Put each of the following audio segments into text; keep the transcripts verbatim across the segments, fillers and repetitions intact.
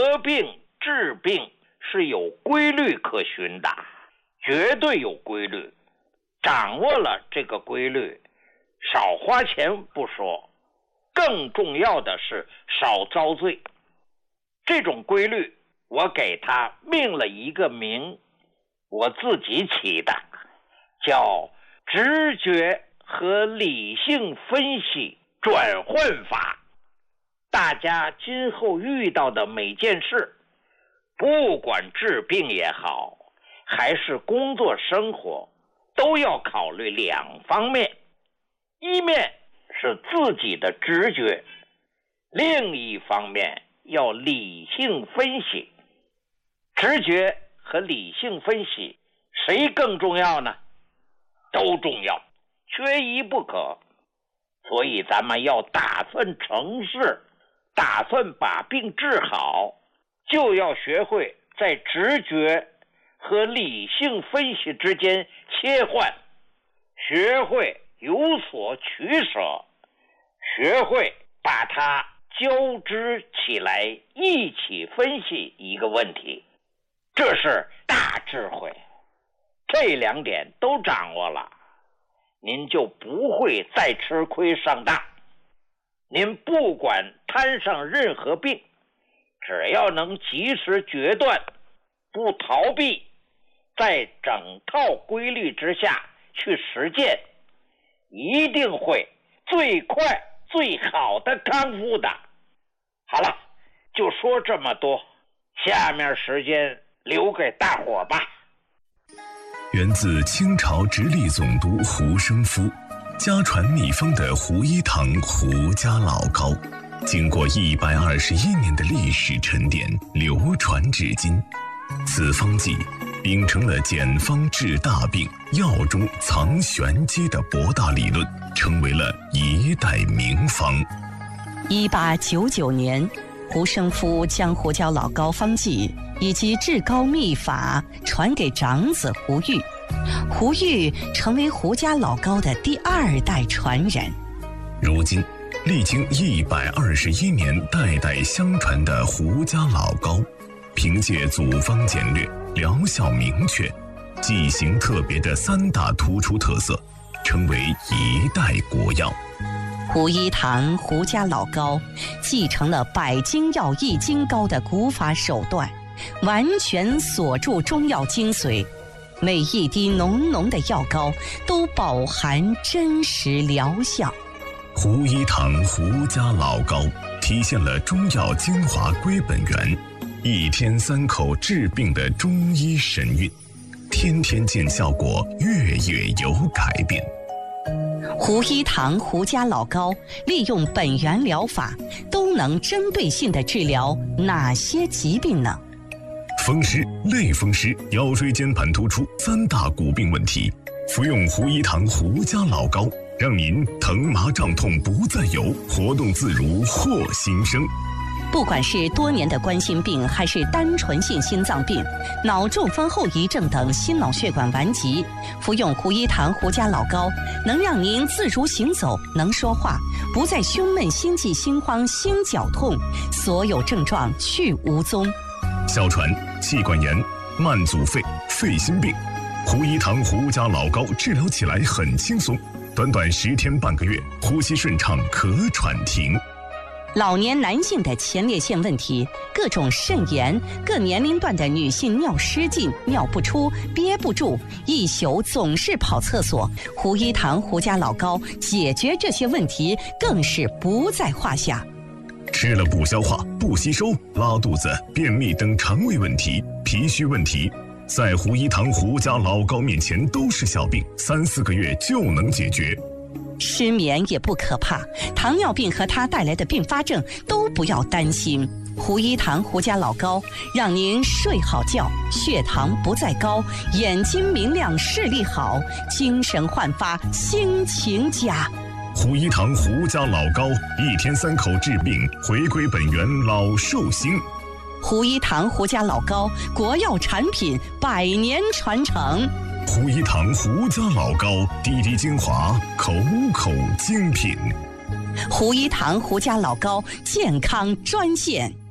得病治病是有规律可循的，绝对有规律。掌握了这个规律，少花钱不说，更重要的是少遭罪。这种规律我给它命了一个名，我自己起的，叫直觉和理性分析转换法。大家今后遇到的每件事，不管治病也好，还是工作生活，都要考虑两方面。一面是自己的直觉，另一方面要理性分析。直觉和理性分析谁更重要呢？都重要，缺一不可。所以咱们要打算成事，打算把病治好，就要学会在直觉和理性分析之间切换，学会有所取舍，学会把它交织起来，一起分析一个问题，这是大智慧。这两点都掌握了，您就不会再吃亏上当。您不管摊上任何病，只要能及时决断，不逃避，在整套规律之下去实践，一定会最快最好的康复的。好了，就说这么多，下面时间留给大伙吧。 源自清朝直隶总督胡生夫，家传秘方的胡一堂胡家老膏，经过一百二十一年的历史沉淀，流传至今。此方剂秉承了简方治大病、药中藏玄机的博大理论，成为了一代名方。 一八九九年，胡生夫将胡椒老膏方剂以及治膏秘法传给长子胡玉，胡玉成为胡家老膏的第二代传人。 如今历经一百二十一年代代相传的胡家老膏，凭借组方简略、疗效明确、剂型特别的三大突出特色，成为一代国药。 胡一堂胡家老膏继承了百金药易筋膏的古法手段，完全锁住中药精髓，每一滴浓浓的药膏都饱含真实疗效。 胡一堂胡家老膏体现了中药精华归本源，一天三口治病的中医神韵，天天见效果，月月有改变。 胡一堂胡家老膏利用本源疗法，都能针对性地治疗哪些疾病呢？ 风湿、类风湿、腰椎间盘突出三大骨病问题，服用胡一堂胡家老膏，让您疼麻胀痛不再有，活动自如获新生。 不管是多年的冠心病，还是单纯性心脏病、脑中风后遗症等心脑血管顽疾，服用胡一堂胡家老膏，能让您自如行走，能说话，不再胸闷、心悸、心慌、心绞痛，所有症状去无踪。 哮喘、气管炎、慢阻肺、肺心病，胡一堂胡家老膏治疗起来很轻松，短短十天半个月，呼吸顺畅，咳喘停。 老年男性的前列腺问题，各种肾炎，各年龄段的女性尿失禁、尿不出、憋不住，一宿总是跑厕所，胡一堂胡家老膏解决这些问题更是不在话下。 吃了不消化、不吸收、拉肚子、便秘等肠胃问题、脾虚问题，在胡一堂胡家老膏面前都是小病，三四个月就能解决。 失眠也不可怕，糖尿病和它带来的并发症都不要担心。胡一堂胡家老膏让您睡好觉，血糖不再高，眼睛明亮，视力好，精神焕发，心情佳。 胡一堂胡家老膏，一天三口治病，回归本源，老寿星。 胡一堂胡家老膏，国药产品，百年传承。 胡一堂胡家老膏，滴滴精华，口口精品。 胡一堂胡家老膏，健康专线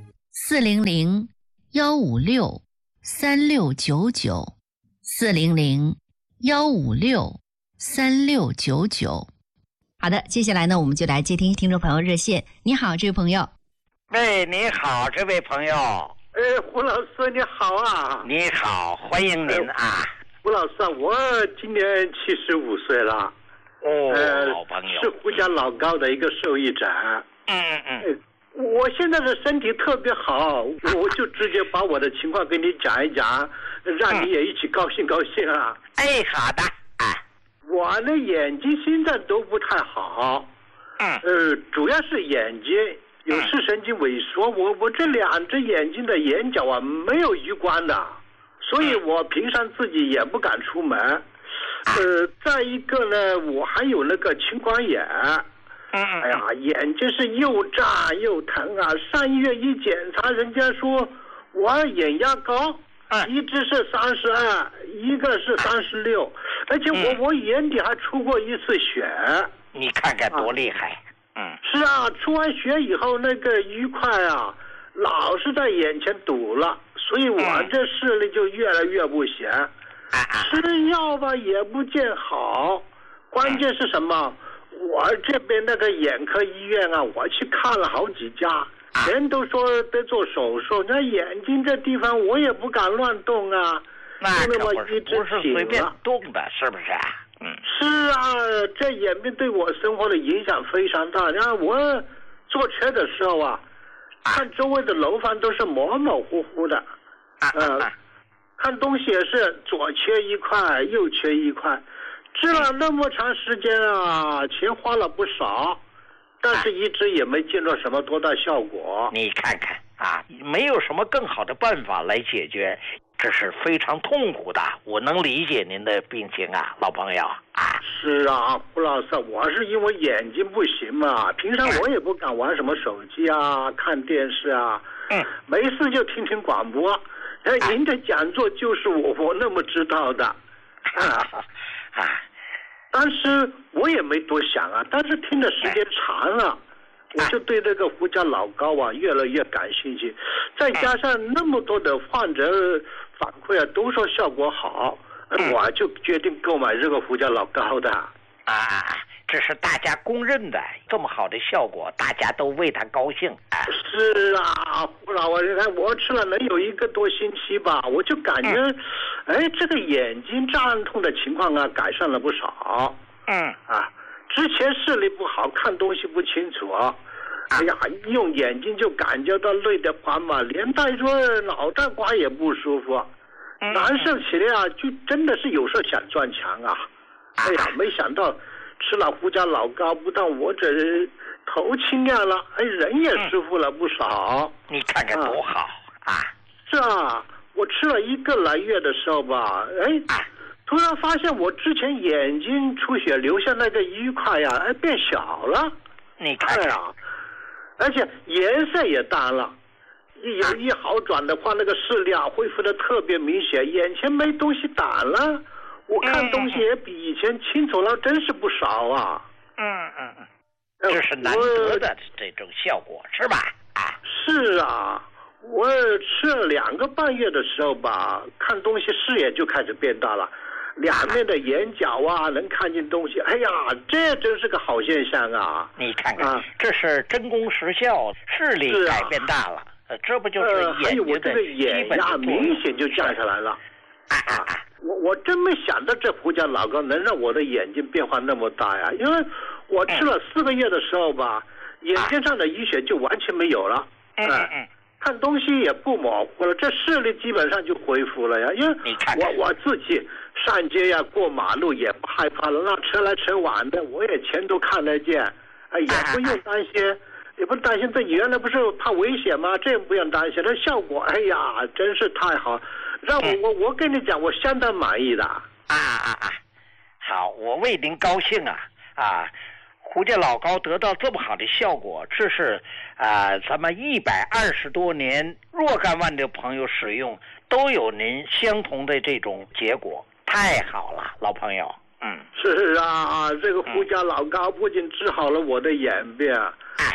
四零零幺五六三六九九，四零零幺五六三六九九。好的，接下来呢，我们就来接听听众朋友热线。你好，这位朋友。 喂，你好，这位朋友。 哎，胡老师你好啊！ 你好，欢迎您啊！ 胡老师，我今年七十五岁了。 哦， 呃、 老朋友， 是胡家老高的一个受益者。 嗯嗯嗯。 我现在的身体特别好，我就直接把我的情况跟你讲一讲，让你也一起高兴高兴啊！ 哎，好的。啊， 我的眼睛现在都不太好。 嗯。 呃，主要是眼睛有视神经萎缩，我我这两只眼睛的眼角啊没有余光的，所以我平常自己也不敢出门。呃，再一个呢，我还有那个青光眼。哎呀，眼睛是又胀又疼啊！上医院一检查，人家说我眼压高，一只是三十二，一个是三十六，而且我、嗯、我眼底还出过一次血。 你看看多厉害！啊、嗯， 是啊，出完血以后那个淤块啊，老是在眼前堵了，所以我这视力就越来越不行。嗯、吃药吧也不见好，关键是什么？我这边那个眼科医院啊，我去看了好几家，人都说得做手术，那眼睛这地方我也不敢乱动啊， 那就那么一直不是随便动的，是不是啊？嗯， 是啊，这眼病对我生活的影响非常大。然后我坐车的时候啊，看周围的楼房都是模模糊糊的，呃，看东西也是左缺一块，右缺一块。治了那么长时间啊，钱花了不少，但是一直也没见到什么多大效果。 你看看啊，没有什么更好的办法来解决，这是非常痛苦的。我能理解您的病情啊，老朋友啊。 是啊，胡老师，我是因为眼睛不行嘛，平常我也不敢玩什么手机啊、看电视啊，嗯，没事就听听广播。哎，您的讲座就是我我那么知道的。啊啊，当时我也没多想啊，但是听的时间长了，我就对这个胡家老高啊越来越感兴趣，再加上那么多的患者反馈啊，都说效果好，我就决定购买这个胡家老高的。 啊，这是大家公认的，这么好的效果，大家都为他高兴。啊、 是啊，胡老我你看我吃了能有一个多星期吧，我就感觉，嗯、哎，这个眼睛胀痛的情况啊改善了不少。嗯啊，之前视力不好，看东西不清楚。哎呀，一用眼睛就感觉到累得慌嘛，连带着脑袋瓜也不舒服，嗯、难受起来啊，就真的是有时候想撞墙啊。哎呀，没想到吃了胡家老高，不但我这头清亮了，哎，人也舒服了不少。 嗯、你看看多好啊！ 是啊，我吃了一个来月的时候吧，哎，啊、突然发现我之前眼睛出血留下那个淤块呀，哎，变小了。 你看呀、啊，而且颜色也淡了。一有一好转的话，那个视力啊恢复的特别明显，眼前没东西挡了。我看东西也比以前清楚了，真是不少啊！ 嗯嗯嗯，这是难得的这种效果，是吧？啊， 是啊，我吃了两个半月的时候吧，看东西视野就开始变大了，两面的眼角啊能看见东西，哎呀，这真是个好现象啊！ 你看看，啊、这是真功实效，视力改变大了，啊、这不就是眼睛的基本压明显就降下来了。 啊啊啊！ 我我真没想到这胡家老高能让我的眼睛变化那么大呀！因为我吃了四个月的时候吧，嗯、眼睛上的淤血就完全没有了， 嗯嗯嗯， 看东西也不模糊了，这视力基本上就恢复了呀。因为我我自己上街呀、过马路也不害怕了，那车来车往的我也全都看得见，哎，也不用担心。啊也不担心自己原来不是怕危险吗？这不用担心，这效果哎呀真是太好，让我、嗯、我我跟你讲，我相当满意的。 啊啊啊！好，我为您高兴啊啊！胡家老高得到这么好的效果，这是啊，咱们一百二十多年若干万的朋友使用都有您相同的这种结果，太好了，老朋友。嗯， 是啊，这个胡家老高不仅治好了我的眼病，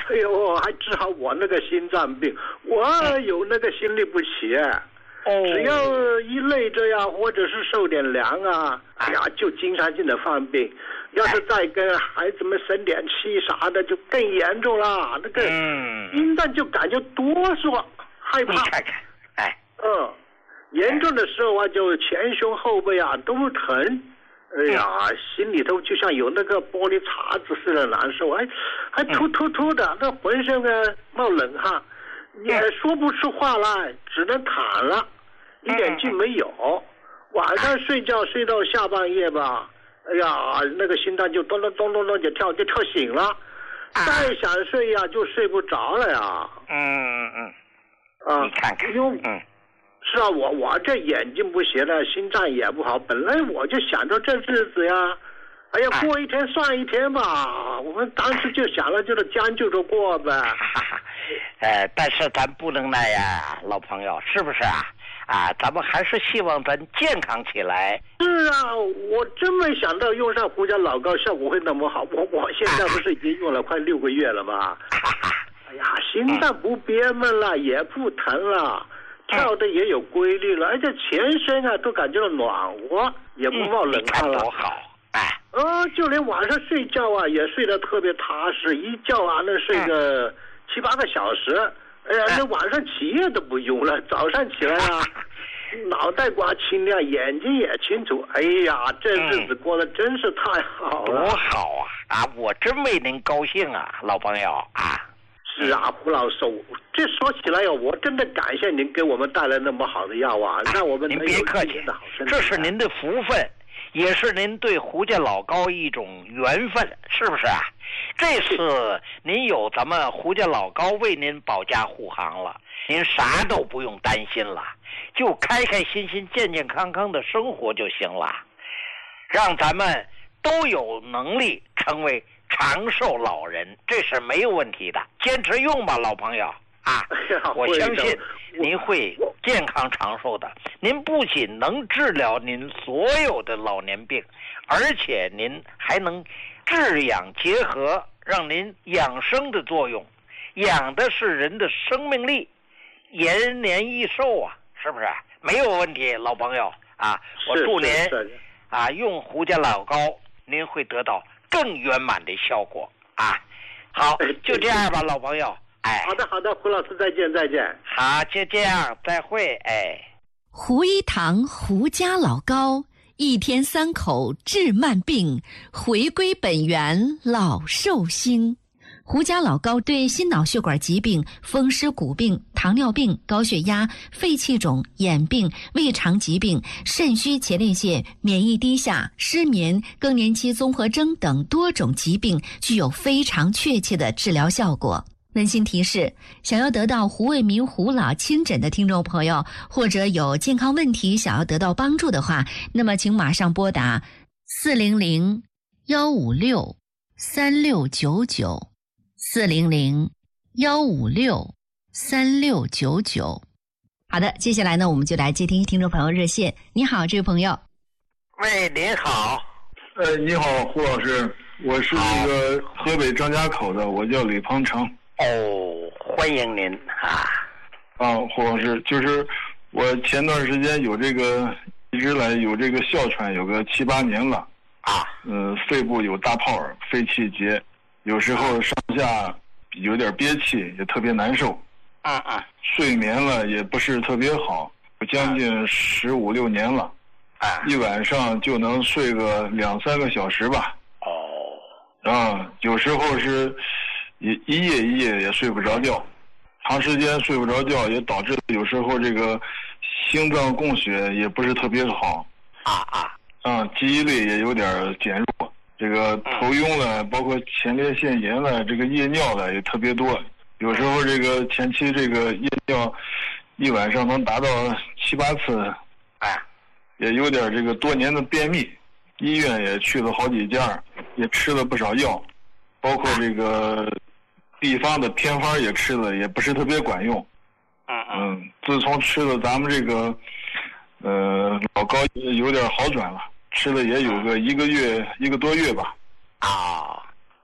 哎呦，还治好我那个心脏病，我有那个心律不齐。哦，只要一累着呀，或者是受点凉啊，哎呀，就经常性的犯病。要是再跟孩子们生点气啥的，就更严重了。那个心脏就感觉哆嗦，害怕。 你看看，哎， 嗯，严重的时候啊，就前胸后背啊都疼。哎呀，心里头就像有那个玻璃碴子似的难受，哎，还突突突的，那浑身呢冒冷汗。也说不出话来，只能躺了，一点劲没有。晚上睡觉睡到下半夜吧，哎呀，那个心脏就咚咚咚咚咚就跳，就跳醒了。再想睡呀，就睡不着了呀。 嗯嗯嗯。 啊， 你看看。 嗯。是啊，我我这眼睛不行了，心脏也不好。本来我就想着这日子呀，哎呀，过一天算一天吧。我们当时就想了，就是将就着过呗。 呃，但是咱不能那样，老朋友，是不是啊？啊，咱们还是希望咱健康起来。 是啊，我真没想到用上胡椒老膏效果会那么好。我我现在不是已经用了快六个月了吗？哎呀，心脏不憋闷了，也不疼了，跳的也有规律了，而且全身啊都感觉到暖和，也不冒冷汗了。 多好！哎， 呃，就连晚上睡觉啊，也睡得特别踏实，一觉啊能睡个七八个小时。哎呀，那晚上起夜都不用了，早上起来啊，脑袋瓜清亮，眼睛也清楚。哎呀，这日子过得真是太好了。 多好啊！啊，我真为您高兴啊，老朋友啊。 是啊，胡老师，这说起来呀，我真的感谢您给我们带来那么好的药啊，让我们您别客气，这是您的福分，也是您对胡家老高一种缘分，是不是啊？这次您有咱们胡家老高为您保驾护航了，您啥都不用担心了，就开开心心、健健康康的生活就行了，让咱们都有能力成为长寿老人，这是没有问题的。坚持用吧，老朋友啊！我相信您会健康长寿的。您不仅能治疗您所有的老年病，而且您还能治养结合，让您养生的作用，养的是人的生命力，延年益寿啊，是不是？没有问题，老朋友啊！我祝您啊用胡家老膏，您会得到更圆满的效果啊！好，就这样吧，老朋友。哎， 好的，好的，胡老师，再见，再见。 好，就这样，再会。哎， 胡一堂胡家老膏，一天三口治慢病，回归本源老寿星。胡家老膏对心脑血管疾病、风湿骨病、糖尿病、高血压、肺气肿、眼病、胃肠疾病、肾虚前列腺、免疫低下、失眠、更年期综合征等多种疾病具有非常确切的治疗效果。温馨提示：想要得到胡卫民胡老亲诊的听众朋友，或者有健康问题想要得到帮助的话，那么请马上拨打四零零幺五六三六九九。四零零幺五六三六九九。好的，接下来呢，我们就来接听听众朋友热线。你好，这位朋友。 喂，您好。 呃，你好，胡老师，我是那个河北张家口的，我叫李鹏程。 哦，欢迎您啊。 啊，胡老师，就是我前段时间有这个，一直来有这个哮喘，有个七八年了。 啊。 嗯、呃，肺部有大泡，肺气结。有时候上下有点憋气，也特别难受。 啊啊， 睡眠了也不是特别好，将近十五六年了。 啊， 一晚上就能睡个两三个小时吧。 哦。 啊，有时候是一一夜一夜也睡不着觉，长时间睡不着觉也导致有时候这个心脏供血也不是特别好。 啊啊。 啊，记忆力也有点减弱。这个头晕了，包括前列腺炎了，这个夜尿了也特别多。有时候这个前期这个夜尿一晚上能达到七八次， 哎， 也有点这个多年的便秘，医院也去了好几家，也吃了不少药，包括这个地方的偏方也吃了，也不是特别管用。 嗯嗯，自从吃了咱们这个呃老膏有点好转了。吃了也有个一个月一个多月吧。 啊，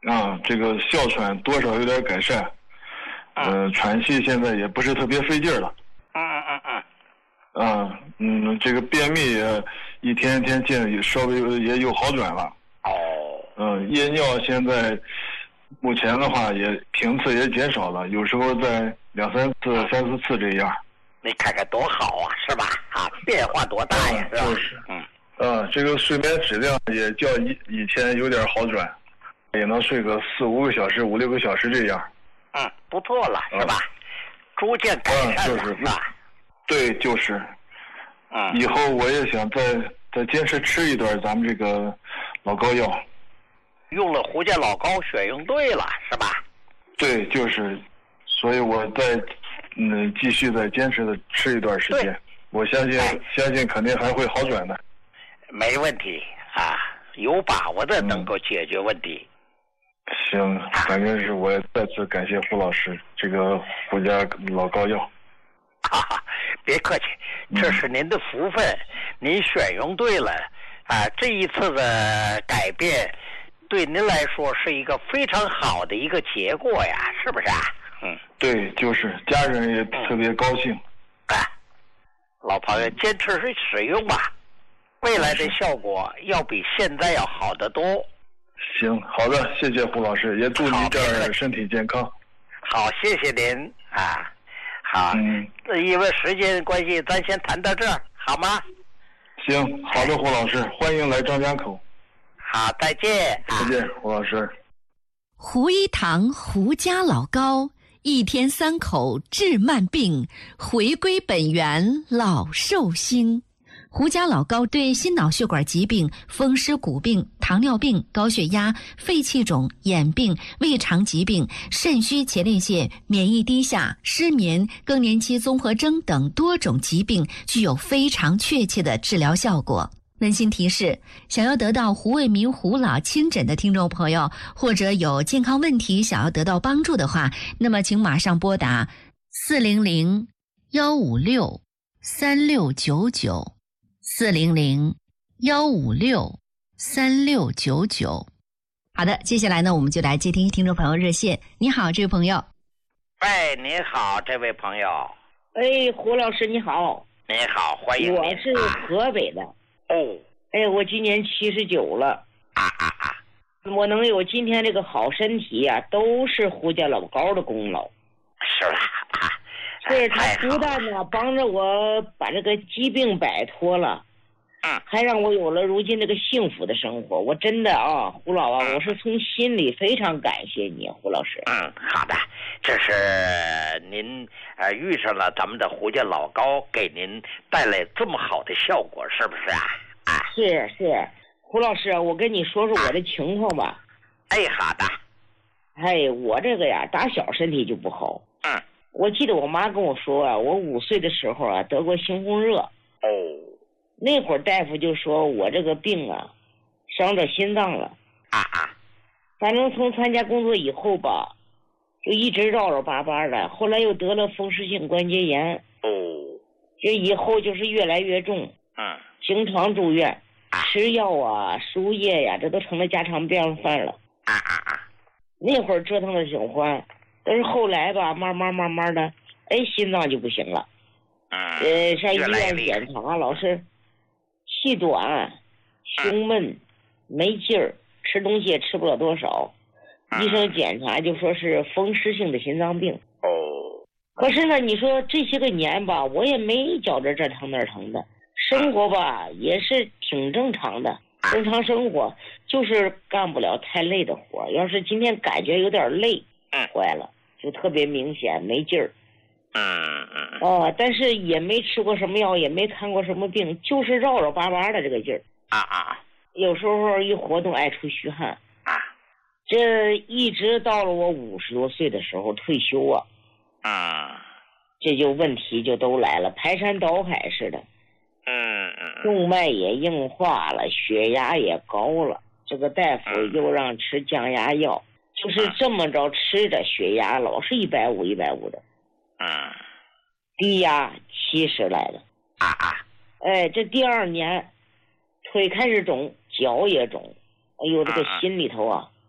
啊，这个哮喘多少有点改善，嗯、呃，喘气现在也不是特别费劲了。 嗯嗯嗯嗯。 啊，嗯，这个便秘也一天一天见稍微也有好转了。 哦。 嗯，夜尿现在目前的话也频次也减少了，有时候在两三次、三四次这样。 你看看多好啊，是吧？啊，变化多大呀， 嗯、 是吧？ 就是。 嗯。 啊，这个睡眠质量也较以以前有点好转，也能睡个四五个小时、五六个小时这样。 嗯，不错了，是吧？嗯、逐渐改善了， 嗯、就是是吧？ 对，就是。 嗯。 以后我也想再再坚持吃一段咱们这个老膏药。 用了胡家老膏，选用对了，是吧？ 对，就是，所以我再嗯继续再坚持的吃一段时间，我相信、哎、相信肯定还会好转的。 没问题啊，有把握的能够解决问题。 嗯、行，反正是我再次感谢胡老师这个胡家老膏药。 哈哈，别客气，这是您的福分，嗯、您选用对了啊！这一次的改变，对您来说是一个非常好的一个结果呀，是不是啊？嗯， 对，就是家人也特别高兴。 哎、嗯，老朋友，坚持使用吧，未来的效果要比现在要好得多。 行，好的，谢谢胡老师，也祝您这儿身体健康。 好，谢谢您啊。好， 嗯， 因为时间关系，咱先谈到这儿，好吗？ 行，好的，胡老师，欢迎来张家口。 好，再见。 再见，胡老师。 胡一堂胡家老膏，一天三口治慢病，回归本源老寿星。胡家老膏对心脑血管疾病、风湿骨病、糖尿病、高血压、肺气肿、眼病、胃肠疾病、肾虚前列腺、免疫低下、失眠、更年期综合征等多种疾病具有非常确切的治疗效果。温馨提示，想要得到胡卫民胡老亲诊的听众朋友，或者有健康问题想要得到帮助的话，那么请马上拨打四零零幺五六三六九九。四零零幺五六三六九九。好的，接下来呢，我们就来接听听众朋友热线。你好，这位朋友。 哎，你好，这位朋友。 哎，胡老师你好。 你好，欢迎你。 我是河北的。 哦。 哎，我今年七十九了。 啊啊啊！ 我能有今天这个好身体呀、啊，都是胡家老膏的功劳。 是吧？啊。 对，他不但呢帮着我把这个疾病摆脱了， 嗯， 还让我有了如今这个幸福的生活。我真的啊，胡老啊，我是从心里非常感谢你，胡老师。 嗯，好的，这是您呃遇上了咱们的胡家老膏，给您带来这么好的效果，是不是啊？啊， 是是，胡老师，我跟你说说我的情况吧。 哎，好的。 哎，我这个呀，打小身体就不好。 嗯。 我记得我妈跟我说啊，我五岁的时候啊得过猩红热。 哦。 那会儿大夫就说我这个病啊，伤着心脏了。 啊啊。 反正从参加工作以后吧，就一直绕绕巴巴的，后来又得了风湿性关节炎。 哦。 这以后就是越来越重。 嗯。 经常住院，吃药啊、输液呀、啊，这都成了家常便饭了。 啊啊啊。 那会儿折腾的挺欢。但是后来吧，慢慢慢慢的，哎，心脏就不行了。 嗯。 呃，上医院检查，老是气短、胸闷、没劲儿，吃东西也吃不了多少。 嗯、 医生检查就说是风湿性的心脏病。 哦。 可是呢，你说这些个年吧，我也没觉着这疼那疼的，生活吧也是挺正常的，正常生活，就是干不了太累的活。要是今天感觉有点累， 嗯， 坏了。就特别明显没劲儿， 嗯嗯哦，但是也没吃过什么药，也没看过什么病，就是绕绕巴巴的这个劲儿。 啊啊！ 有时候一活动爱出虚汗。 啊！ 这一直到了我五十多岁的时候退休啊。 啊！ 这就问题就都来了，排山倒海似的。 嗯嗯。 动脉也硬化了，血压也高了，这个大夫又让吃降压药。就是这么着吃的，血压老是一百五一百五的， 嗯， 低压七十来的， 啊啊， 哎，这第二年，腿开始肿，脚也肿，哎呦，这个心里头啊，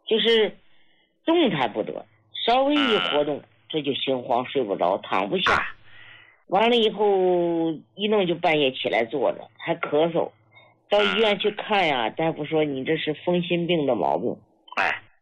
就是动弹不得，稍微一活动这就心慌睡不着，躺不下。完了以后一弄就半夜起来坐着，还咳嗽。到医院去看呀，大夫说你这是风心病的毛病，